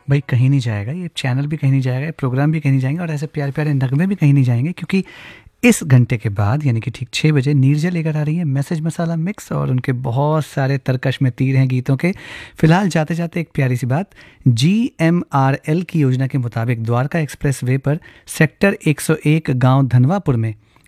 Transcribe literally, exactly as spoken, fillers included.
भाई कहीं नहीं जाएगा, ये चैनल भी कहीं नहीं जाएगा, ये प्रोग्राम भी कहीं नहीं जाएंगे और ऐसे प्यारे प्यारे नगमे भी कहीं नहीं जाएंगे, क्योंकि इस घंटे के बाद यानी कि ठीक छः बजे नीरजा लेकर आ रही है मैसेज मसाला मिक्स, और उनके बहुत सारे तरकश में तीर हैं गीतों के। फिलहाल जाते जाते एक प्यारी सी बात, जी एम आर एल की योजना के मुताबिक द्वारका एक्सप्रेस वे पर सेक्टर एक सौ एक गांव धनवापुर में